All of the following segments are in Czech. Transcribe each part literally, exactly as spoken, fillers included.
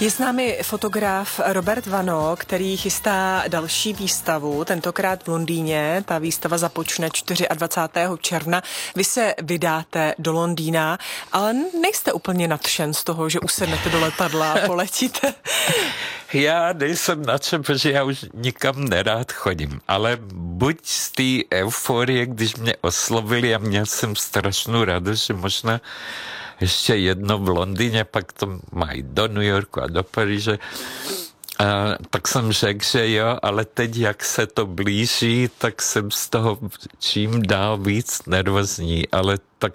Je s námi fotograf Robert Vano, který chystá další výstavu, tentokrát v Londýně. Ta výstava započne dvacátého čtvrtého června. Vy se vydáte do Londýna, ale nejste úplně nadšen z toho, že usednete do letadla a poletíte. Já nejsem nadšen, protože já už nikam nerád chodím, ale buď z té euforie, když mě oslovili a měl jsem strašnou radost, že možná ještě jedno v Londýně, pak to mají do New Yorku a do Paříže. A tak jsem řekl, že jo, ale teď, jak se to blíží, tak jsem z toho čím dál víc nervózní, ale tak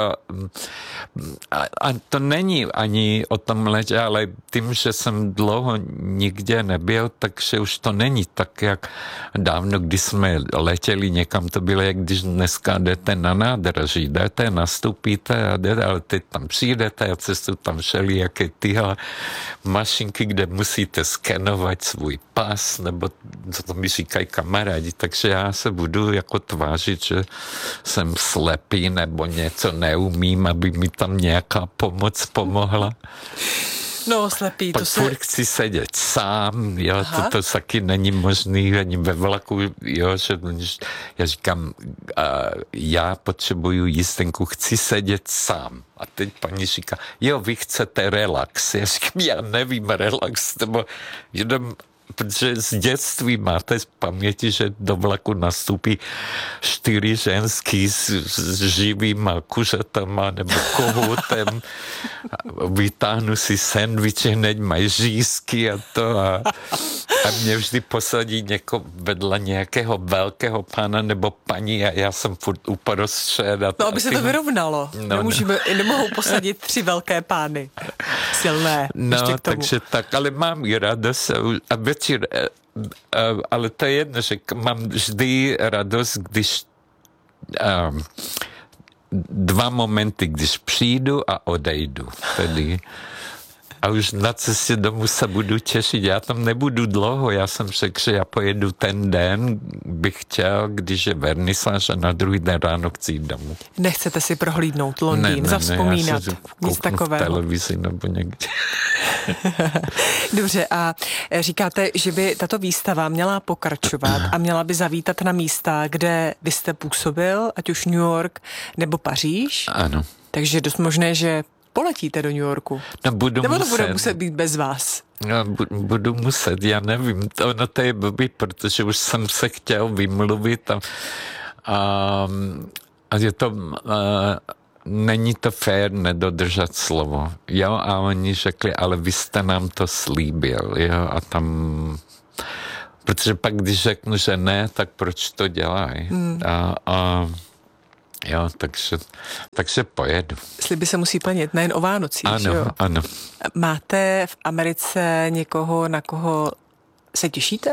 a, a to není ani o tom letě, ale tím, že jsem dlouho nikde nebyl, takže už to není tak, jak dávno, když jsme letěli někam, to bylo, jak když dneska jdete na nádraží, jdete, nastupíte a jdete, ale teď tam přijdete a cestu tam šeli, jaké tyhle mašinky, kde musíte skenovat svůj pas, nebo co to mi říkají kamarádi, takže já se budu jako tvářit, že jsem slepý nebo něco neumím, aby mi tam nějaká pomoc pomohla. No, slepý, Pak to se... furt chci sedět sám, jo, to, to taky není možný, ani ve vlaku, jo, že já říkám, a já potřebuju jízdenku, chci sedět sám. A teď paní říká, jo, vy chcete relax. Já říkám, já nevím relax, nebo jenom protože z dětství máte z paměti, že do vlaku nastupí čtyři ženský s, s živýma kuřatama nebo kohoutem. Vytáhnu si sendviče, hned mají řízky a to a, a mě vždy posadí něko vedle nějakého velkého pána nebo paní a já jsem furt uprostřed. No, aby se to vyrovnalo. No, Nemůžeme, no. Nemohou posadit tři velké pány. Silné. No, takže tak, ale mám i radost a večer, ale to je jedno, že mám vždy radost, když um, dva momenty, když přijdu a odejdu. Tedy. A už na cestě domů se budu těšit. Já tam nebudu dlouho. Já jsem řekl, že já pojedu ten den, bych chtěl, když je vernisáž a na druhý den ráno chci jít domů. Nechcete si prohlídnout Londýn, ne, ne, zavzpomínat, ne, nic takového. V televizi nebo někde. Dobře, a říkáte, že by tato výstava měla pokračovat a měla by zavítat na místa, kde vy jste působil, ať už New York nebo Paříž. Ano. Takže je dost možné, že poletíte do New Yorku. No, budu Nebo to muset. bude muset být bez vás? No, budu muset, já nevím. Ono to je blbý, protože už jsem se chtěl vymluvit a, a, a je to... A, není to fér nedodržet slovo. Jo, a oni řekli, ale vy jste nám to slíbil, jo, a tam... Protože pak, když řeknu, že ne, tak proč to dělají? Hmm. A, a jo, takže, takže pojedu. Sliby se musí plnit, nejen o Vánocích, ano, že jo? Ano, Máte v Americe někoho, na koho se těšíte?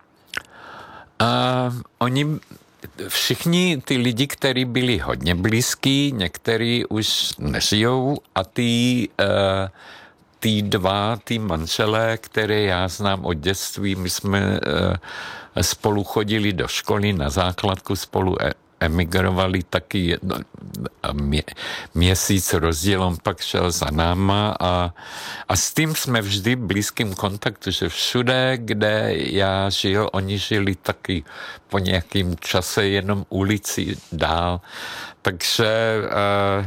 A oni... Všichni ty lidi, kteří byli hodně blízký, někteří už nežijou a ty, uh, ty dva, ty manželé, které já znám od dětství, my jsme uh, spolu chodili do školy na základku, spolu emigrovali taky no, mě, měsíc rozdíl, on pak šel za náma a, a s tím jsme vždy v blízkém kontaktu, že všude, kde já žil, oni žili taky po nějakým čase jenom ulici dál. Takže uh,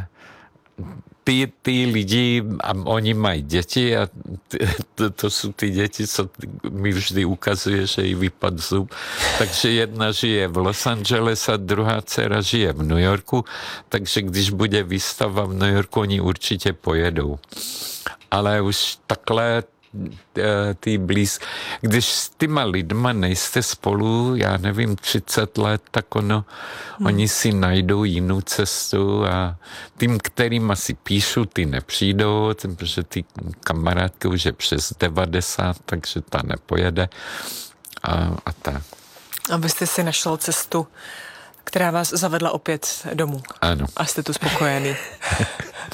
ty, ty lidi, a oni mají děti a ty, to, to jsou ty děti, co mi vždy ukazuje, že jí vypadl zub. Takže jedna žije v Los Angeles a druhá dcera žije v New Yorku, takže když bude výstava v New Yorku, oni určitě pojedou. Ale už takhle ty blíz... Když s těma lidma nejste spolu, já nevím, třicet let, tak ono, hmm. oni si najdou jinou cestu a tím, kterým asi píšu, ty nepřijdou, protože ty kamarádky už je přes devadesát, takže ta nepojede a, a tak. A vy jste si našel cestu, která vás zavedla opět domů. Ano. A jste tu spokojený.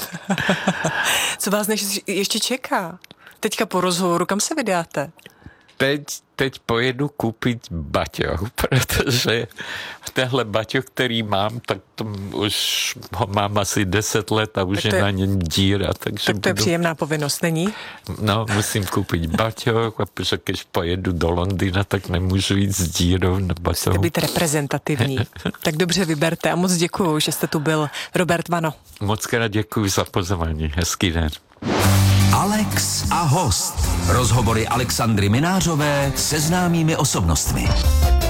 Co vás než ještě čeká? Teďka po rozhovoru, kam se vydáte? teď, teď pojedu koupit baťoch, protože tenhle baťoch, který mám, tak to už ho mám asi deset let a už je, je na něm díra. Takže tak to je budu... příjemná povinnost, není? No, musím koupit baťoch, a protože když pojedu do Londýna, tak nemůžu jít s dírou na baťoch. Musíte být reprezentativní. Tak dobře vyberte a moc děkuju, že jste tu byl, Robert Vano. Moc krát děkuji za pozvání. Hezký den. Alex a host. Rozhovory Alexandry Minářové se známými osobnostmi.